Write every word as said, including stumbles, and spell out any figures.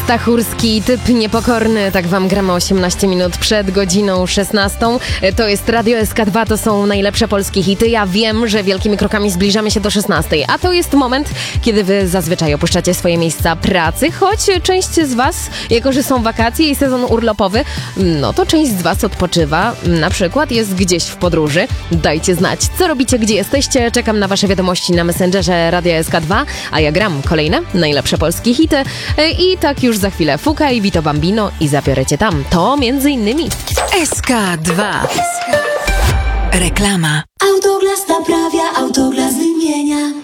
Stachurski, typ niepokorny, tak wam gramy osiemnaście minut przed godziną szesnastą. To jest Radio S K dwa, to są najlepsze polskie hity. Ja wiem, że wielkimi krokami zbliżamy się do szesnastej, a to jest moment, kiedy wy zazwyczaj opuszczacie swoje miejsca pracy, choć część z was, jako że są wakacje i sezon urlopowy, no to część z was odpoczywa, na przykład jest gdzieś w podróży. Dajcie znać, co robicie, gdzie jesteście. Czekam na wasze wiadomości na Messengerze Radio S K dwa, a ja gram kolejne najlepsze polskie hity i tak już za chwilę Fuka i Vito Bambino i zabiorę cię tam. To między innymi S K dwa. Reklama. Autoglas naprawia, Autoglas wymienia.